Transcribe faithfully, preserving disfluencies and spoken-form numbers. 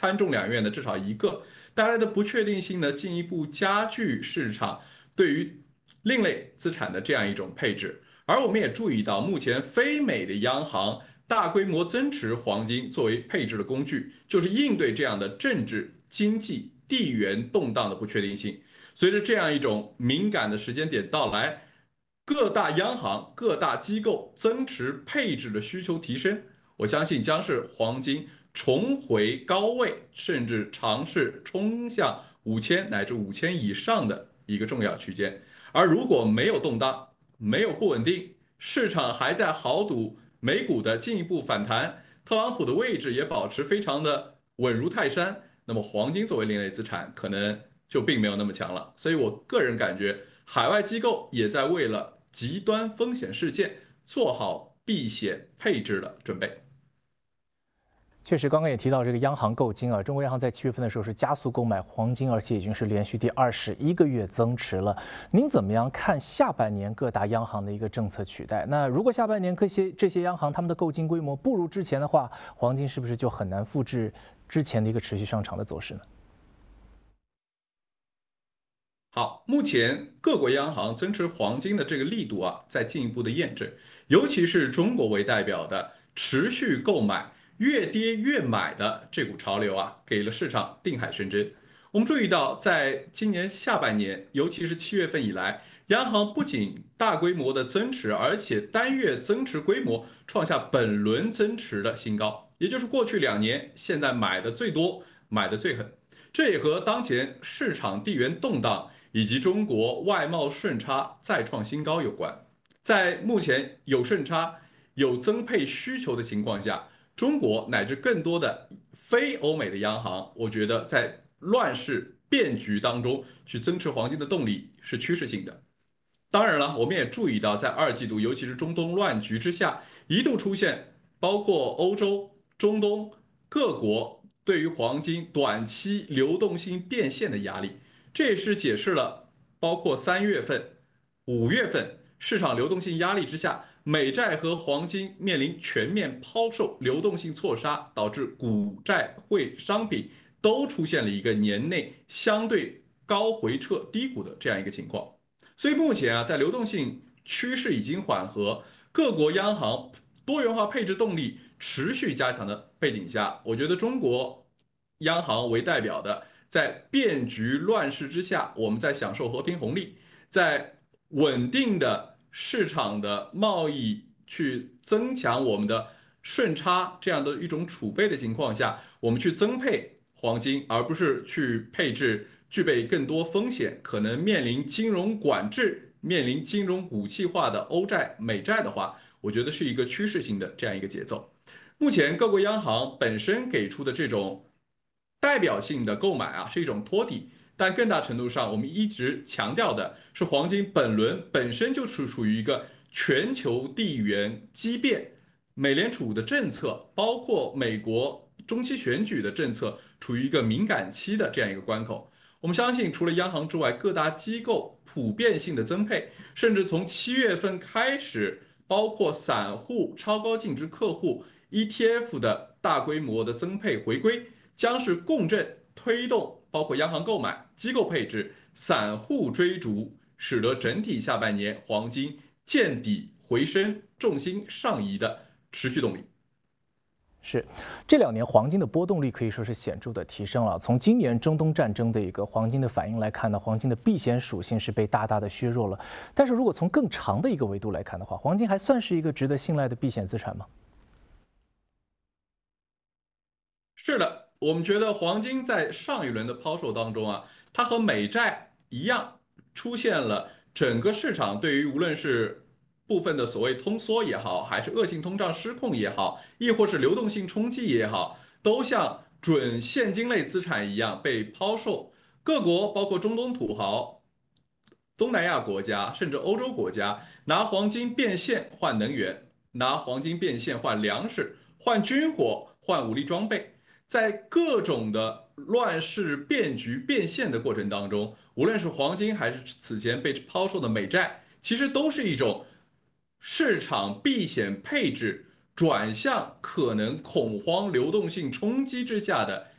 参众两院的至少一个，带来的不确定性呢，进一步加剧市场对于另类资产的这样一种配置。而我们也注意到，目前非美的央行大规模增持黄金作为配置的工具，就是应对这样的政治、经济、地缘动荡的不确定性。随着这样一种敏感的时间点到来，各大央行、各大机构增持配置的需求提升，我相信将是黄金重回高位，甚至尝试冲向五千乃至五千以上的一个重要区间。而如果没有动荡，没有不稳定，市场还在豪赌美股的进一步反弹，特朗普的位置也保持非常的稳如泰山，那么黄金作为另类资产，可能就并没有那么强了。所以我个人感觉，海外机构也在为了极端风险事件做好避险配置的准备。 确实，刚刚也提到这个央行购金啊，中国央行在七月份的时候是加速购买黄金，而且已经是连续第二十一个月增持了。您怎么样看下半年各大央行的一个政策取代？那如果下半年这些这些央行他们的购金规模不如之前的话，黄金是不是就很难复制之前的一个持续上涨的走势呢？ 好，目前各国央行增持黄金的这个力度啊，在进一步的验证，尤其是中国为代表的持续购买、越跌越买的这股潮流啊，给了市场定海神针。我们注意到，在今年下半年，尤其是七月份以来，央行不仅大规模的增持，而且单月增持规模创下本轮增持的新高，也就是过去两年现在买的最多、买的最狠。这也和当前市场地缘动荡以及中国外贸顺差再创新高有关。在目前有顺差、有增配需求的情况下，中国乃至更多的非欧美的央行，我觉得在乱世变局当中去增持黄金的动力是趋势性的。当然了，我们也注意到，在二季度，尤其是中东乱局之下，一度出现包括欧洲、中东各国对于黄金短期流动性变现的压力。这也是解释了包括三月份、五月份市场流动性压力之下，美债和黄金面临全面抛售、流动性错杀，导致股债汇商品都出现了一个年内相对高回撤低谷的这样一个情况。所以目前啊，在流动性趋势已经缓和，各国央行多元化配置动力持续加强的背景下，我觉得中国央行为代表的，在变局乱世之下，我们在享受和平红利，在稳定的市场的贸易去增强我们的顺差这样的一种储备的情况下，我们去增配黄金，而不是去配置具备更多风险、可能面临金融管制、面临金融武器化的欧债、美债的话，我觉得是一个趋势性的这样一个节奏。目前各国央行本身给出的这种代表性的购买啊，是一种托底，但更大程度上，我们一直强调的是，黄金本轮本身就是处于一个全球地缘激变，美联储的政策，包括美国中期选举的政策，处于一个敏感期的这样一个关口。我们相信，除了央行之外，各大机构普遍性的增配，甚至从七月份开始，包括散户、超高净值客户、E T F 的大规模的增配回归。将是共振推动，包括央行购买、机构配置、散户追逐，使得整体下半年黄金见底回升、重心上移的持续动力。 是，这两年黄金的波动率可以说是显著的提升了。从今年中东战争的一个黄金的反应来看呢，黄金的避险属性是被大大的削弱了。但是如果从更长的一个维度来看的话，黄金还算是一个值得信赖的避险资产吗？ 是的。我们觉得黄金在上一轮的抛售当中啊，它和美债一样，出现了整个市场对于无论是部分的所谓通缩也好，还是恶性通胀失控也好，亦或是流动性冲击也好，都像准现金类资产一样被抛售。各国包括中东土豪、东南亚国家，甚至欧洲国家，拿黄金变现换能源，拿黄金变现换粮食，换军火，换武力装备。在各种的乱世变局变现的过程当中，无论是黄金还是此前被抛售的美债，其实都是一种市场避险配置转向可能恐慌流动性冲击之下的